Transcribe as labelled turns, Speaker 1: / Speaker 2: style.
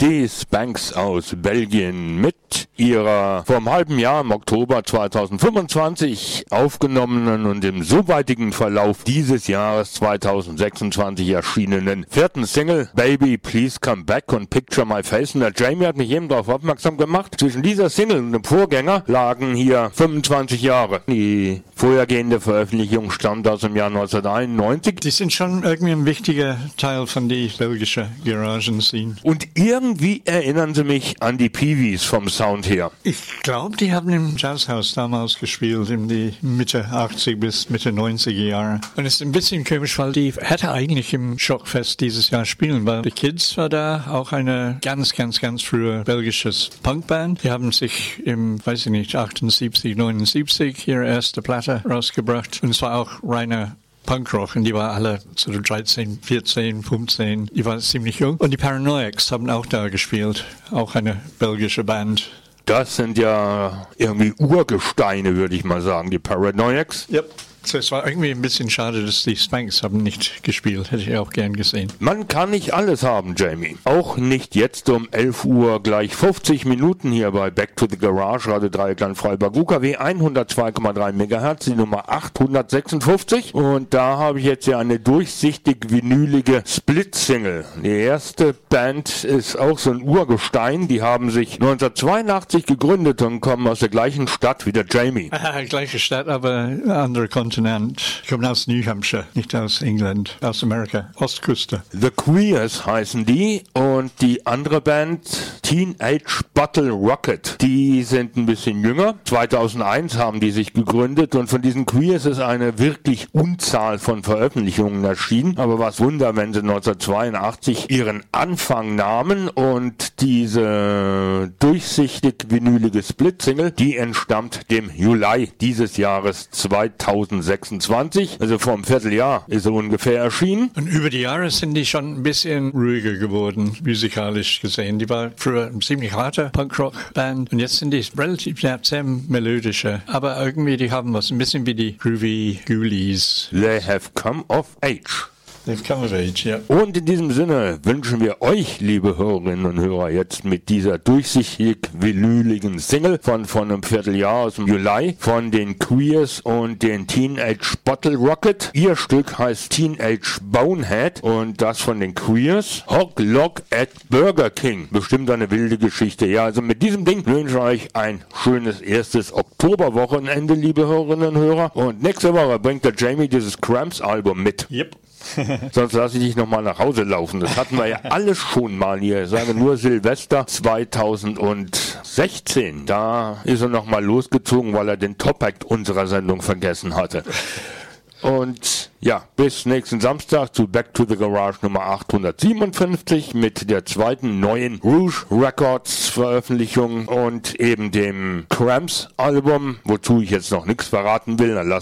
Speaker 1: Die Spanks aus Belgien mit ihrer vor einem halben Jahr im Oktober 2025 aufgenommenen und im soweitigen Verlauf dieses Jahres 2026 erschienenen vierten Single Baby Please Come Back und Picture My Face. Und der Jamie hat mich eben darauf aufmerksam gemacht, zwischen dieser Single und dem Vorgänger lagen hier 25 Jahre. Die vorhergehende Veröffentlichung stammt aus dem Jahr 1991.
Speaker 2: Die sind schon irgendwie ein wichtiger Teil von die belgische Garagen-Scene.
Speaker 1: Und irgendwie erinnern sie mich an die Peewees vom Sound her.
Speaker 2: Ich glaube, die haben im Jazzhaus damals gespielt, in die Mitte 80 bis Mitte 90er Jahre. Und es ist ein bisschen komisch, weil die hätte eigentlich im Schockfest dieses Jahr spielen, weil die Kids war da, auch eine ganz frühe belgisches Punkband. Die haben sich im, 78, 79 ihre erste Platte rausgebracht. Und es war auch reiner Punkrock, und die waren alle so 13, 14, 15, die waren ziemlich jung. Und die Paranoiacs haben auch da gespielt, auch eine belgische Band.
Speaker 1: Das sind ja irgendwie Urgesteine, würde ich mal sagen, die Paranoiacs.
Speaker 2: Yep. So, es war irgendwie ein bisschen schade, dass die Spanks haben nicht gespielt. Hätte ich auch gern gesehen.
Speaker 1: Man kann nicht alles haben, Jamie. Auch nicht jetzt um 11 Uhr gleich 50 Minuten hier bei Back to the Garage, Radio Dreieckland Freiburg UKW 102,3 MHz, die Nummer 856. Und da habe ich jetzt ja eine durchsichtig vinylige Split-Single. Die erste Band ist auch so ein Urgestein. Die haben sich 1982 gegründet und kommen aus der gleichen Stadt wie der Jamie.
Speaker 2: Gleiche Stadt, aber andere Kontinent. Ich komme aus New Hampshire, nicht aus England, aus Amerika, Ostküste.
Speaker 1: The Queers heißen die, und die andere Band Teenage Bottle Rocket. Die sind ein bisschen jünger. 2001 haben die sich gegründet, und von diesen Queers ist eine wirklich Unzahl von Veröffentlichungen erschienen. Aber was Wunder, wenn sie 1982 ihren Anfang nahmen, und diese durchsichtig vinylige Split-Single, die entstammt dem Juli dieses Jahres 2026, also vor einem Vierteljahr ist er ungefähr erschienen.
Speaker 2: Und über die Jahre sind die schon ein bisschen ruhiger geworden, musikalisch gesehen. Die war früher eine ziemlich harte Punkrock-Band, und jetzt sind die relativ sehr melodischer. Aber irgendwie, die haben was, ein bisschen wie die Groovy Ghoulies.
Speaker 1: They have come of age.
Speaker 2: They've come of age, ja.
Speaker 1: Und in diesem Sinne wünschen wir euch, liebe Hörerinnen und Hörer, jetzt mit dieser durchsichtig vinyligen Single von einem Vierteljahr aus dem Juli von den Queers und den Teenage Bottle Rocket. Ihr Stück heißt Teenage Bonehead, und das von den Queers Hog Log at Burger King. Bestimmt eine wilde Geschichte. Ja, also mit diesem Ding wünsche ich euch ein schönes erstes Oktoberwochenende, liebe Hörerinnen und Hörer. Und nächste Woche bringt der Jamie dieses Cramps-Album mit.
Speaker 2: Yep.
Speaker 1: Sonst lasse ich dich nochmal nach Hause laufen. Das hatten wir ja alles schon mal hier. Ich sage nur Silvester 2016. Da ist er nochmal losgezogen, weil er den Top-Act unserer Sendung vergessen hatte. Und ja, bis nächsten Samstag zu Back to the Garage Nummer 857 mit der zweiten neuen Rouge Records Veröffentlichung und eben dem Cramps Album, wozu ich jetzt noch nichts verraten will. Dann